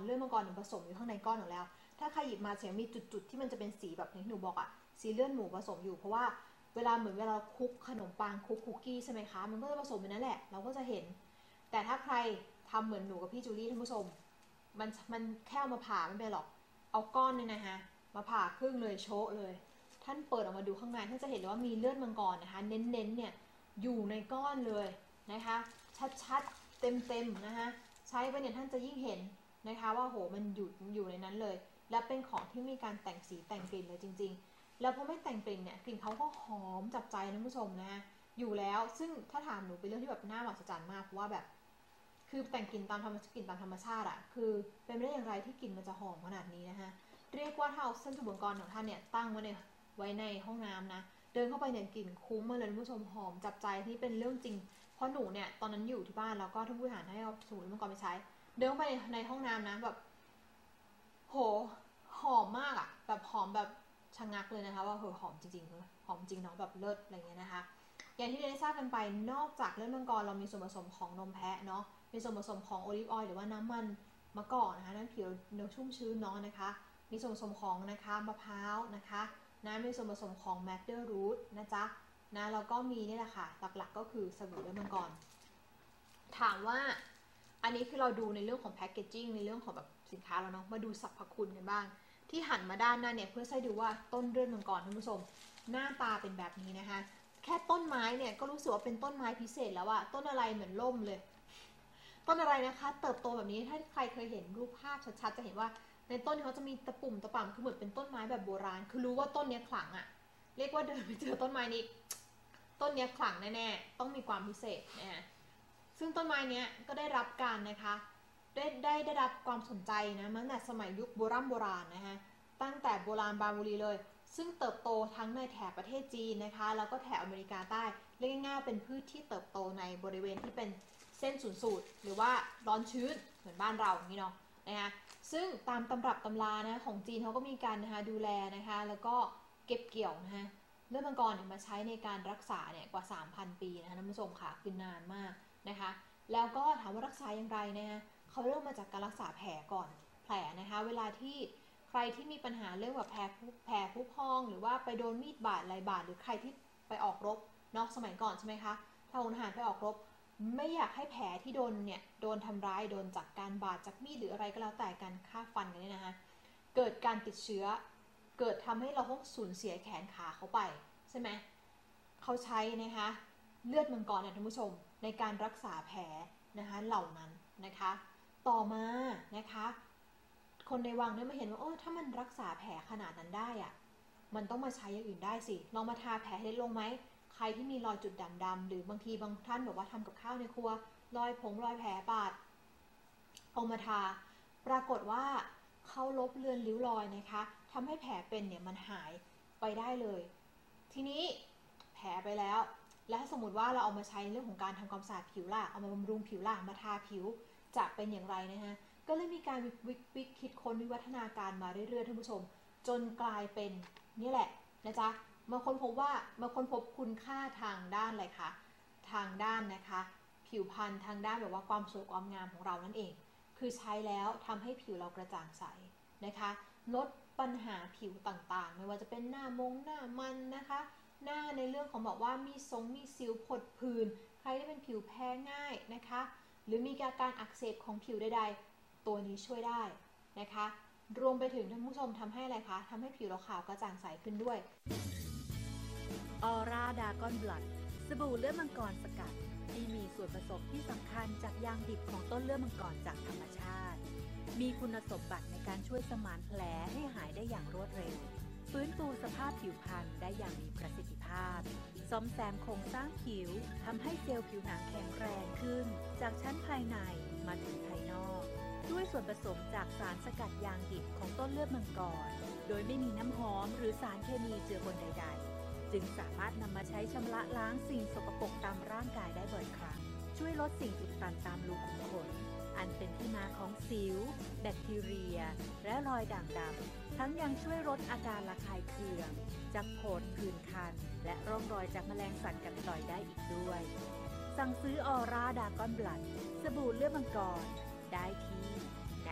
เลือดมังกรผสมอยู่ข้างในก้อนอยู่แล้วถ้าใครหยิบมาเสียมีจุดๆที่มันจะเป็นสีแบบที่หนูบอกอะสีเลือดหมูผสมอยู่เพราะว่าเวลาคุกขนมปังคุกคุกกี้ใช่ไหมคะมันก็จะผสมอยู่นั่นแหละเราก็จะเห็นแต่ถ้าใครทำเหมือนหนูกับพี่จูลี่ท่านผู้ชมมันแค่เอามาผ่าไม่เป็นหรอกเอาก้อนเนี่ยนะคะมาผ่าครึ่งเลยโชะเลยท่านเปิดออกมาดูข้างในท่านจะเห็นเลยว่ามีเลือดมังกรนะคะเน้นๆเนี่ยอยู่ในก้อนเลยนะคะชัดๆเต็มๆนะคะใช้ไปเนี่ยท่านจะยิ่งเห็นนะคะว่าโหมันอยู่ในนั้นเลยและเป็นของที่มีการแต่งสีแต่งกลิ่นเลยจริงๆแล้วพอไม่แต่งกลิ่นเนี่ยกลิ่นเขาก็หอมจับใจนะผู้ชมนะอยู่แล้วซึ่งถ้าถามหนูเป็นเรื่องที่แบบน่ามหัศจรรย์มากเพราะว่าแบบคือแต่งกลิ่นตามธรรมชาติอะคือเป็นไปได้อย่างไรที่กลิ่นมันจะหอมขนาดนี้นะคะเรียกว่าถ้าเอาเส้นสบู่มังกรของท่านเนี่ยตั้งไว้ในห้องน้ำนะเดินเข้าไปเนี่ยกลิ่นคุ้มมาเลยผู้ชมหอมจับใจที่เป็นเรื่องจริงเพราะหนูเนี่ยตอนนั้นอยู่ที่บ้านแล้วก็ท่านผู้บริหารให้เอาสบู่มังกรไปใช้เดินเข้าไปในห้องน้ำนะแบบโหหอมมากอะแบบหอมแบบชะงักเลยนะคะว่าหอมจริงๆหอมจริงเนาะแบบเลิศอะไรเงี้ยนะคะอย่างที่ได้ทราบกันไปนอกจากเลือดมังกรเรามีส่วนผสมของนมแพะเนาะมีส่วนผสมของโอลิฟออยล์หรือว่าน้ำมันมะกอกนะคะนั่นผิวเนื้อชุ่มชื้นเนาะนะคะมีส่วนผสมของนะคะมะพร้าวนะคะนะมีส่วนผสมของแมดเดอร์รูทนะจ๊ะนะแล้วก็มีนี่แหละค่ะหลักๆก็คือสบู่เลือดมังกรถามว่าอันนี้คือเราดูในเรื่องของแพคเกจจิ้งในเรื่องของแบบสินค้าแล้วเนาะมาดูสรรพคุณกันบ้างที่หันมาด้านหน้าเนี่ยเพื่อให้ดูว่าต้นเลือดมังกรท่านผู้ชมหน้าตาเป็นแบบนี้นะคะแค่ต้นไม้เนี่ยก็รู้สึกว่าเป็นต้นไม้พิเศษแล้วอะต้นอะไรเหมือนล่มเลยต้นอะไรนะคะเติบโตแบบนี้ถ้าใครเคยเห็นรูปภาพชัดๆจะเห็นว่าในต้นเขาจะมีตะปุ่มตะป่ำคือเหมือนเป็นต้นไม้แบบโบราณคือรู้ว่าต้นนี้ขลังอะเรียกว่าเดินไปเจอต้นไม้นี้ต้นนี้ขลังแน่ๆต้องมีความพิเศษนะซึ่งต้นไม้นี้ก็ได้รับการนะคะได้รับความสนใจนะตั้งแต่สมัยยุคโบราณนะคะตั้งแต่โบราณบาบุรีเลยซึ่งเติบโตทั้งในแถบประเทศจีนนะคะแล้วก็แถบอเมริกาใต้เรียกง่ายๆเป็นพืชที่เติบโตในบริเวณที่เป็นเส้นศูนย์สูตรหรือว่าร้อนชื้นเหมือนบ้านเราอย่างนี้เนาะนะคะซึ่งตามตำรับตำรานะของจีนเขาก็มีการนะคะดูแลนะคะแล้วก็เก็บเกี่ยวนะคะเลือดมังกรมาใช้ในการรักษาเนี่ยกว่า 3,000 ปีนะคะท่านผู้ชมค่ะคือนานมากนะคะแล้วก็ถามว่ารักษาอย่างไรนะคะเขาเริ่มมาจากการรักษาแผลก่อนแผลนะคะเวลาที่ใครที่มีปัญหาเรื่องแบบแผลผุพองหรือว่าไปโดนมีดบาดอะไรบาดหรือใครที่ไปออกรบเนาะสมัยก่อนใช่ไหมคะถ้าทหารไปออกรบไม่อยากให้แผลที่โดนทำร้ายโดนจากการบาดจากมีดหรืออะไรก็แล้วแต่การฆ่าฟันกันเนี่ยนะคะเกิดการติดเชื้อเกิดทำให้เราต้องสูญเสียแขนขาเขาไปใช่ไหมเขาใช้นะคะเลือดมังกรท่านผู้ชมในการรักษาแผลนะคะเหล่านั้นนะคะต่อมานะคะคนในวังเนี่ยมาเห็นว่าถ้ามันรักษาแผลขนาดนั้นได้อะมันต้องมาใช้อย่างอื่นได้สิลองมาทาแผลให้ลงไหมใครที่มีรอยจุดด่างดำหรือบางทีบางท่านบอกว่าทำกับข้าวในครัวรอยแผลบาดเอามาทาปรากฏว่าเขาลบเลือนริ้วรอยนะคะทำให้แผลเป็นเนี่ยมันหายไปได้เลยทีนี้แผลไปแล้วและสมมติว่าเราเอามาใช้เรื่องของการทำความสะอาดผิวล่ะเอามาบำรุงผิวล่ะมาทาผิวจะเป็นอย่างไรนะคะก็เลยมีการคิดค้นวิวัฒนาการมาเรื่อยๆท่านผู้ชมจนกลายเป็นนี่แหละนะจ๊ะมาค้นพบคุณค่าทางด้านอะไรคะทางด้านนะคะผิวพรรณทางด้านแบบว่าความสวยความงามของเรานั่นเองคือใช้แล้วทำให้ผิวเรากระจ่างใสนะคะลดปัญหาผิวต่างๆไม่ว่าจะเป็นหน้ามันนะคะหน้าในเรื่องของบอกว่ามีสิวผดผื่นใครที่เป็นผิวแพ้ง่ายนะคะหรือมีการอักเสบของผิวใดๆตัวนี้ช่วยได้นะคะรวมไปถึงท่านผู้ชมทำให้อะไรคะทำให้ผิวเราขาวกระจ่างใสขึ้นด้วยออร่าดากอนบลัดสบู่เลือดมังกรสกัดที่มีส่วนผสมที่สำคัญจากยางดิบของต้นเลือดมังกรจากธรรมชาติมีคุณสมบัติในการช่วยสมานแผลให้หายได้อย่างรวดเร็วฟื้นฟูสภาพผิวพรรณได้อย่างมีประสิทธิภาพซ่อมแซมโครงสร้างผิวทำให้เซลล์ผิวหนังแข็งแรงขึ้นจากชั้นภายในมาถึงภายนอกด้วยส่วนผสมจากสารสกัดยางดิบของต้นเลือดมังกรโดยไม่มีน้ำหอมหรือสารเคมีเจือปนใดๆจึงสามารถนำมาใช้ชำระล้างสิ่งสกปรกตามร่างกายได้บ่อยครั้งช่วยลดสิ่งอุดตันตามรูขุมขนอันเป็นที่มาของสิวแบคทีเรียและรอยด่างดำทั้งยังช่วยลดอาการระคายเคืองจากผดผื่นคันและร่องรอยจากแมลงสัตว์กัดต่อยได้อีกด้วยสั่งซื้อออร่าดากอนบลัดสบู่เลือดมังกรได้ที่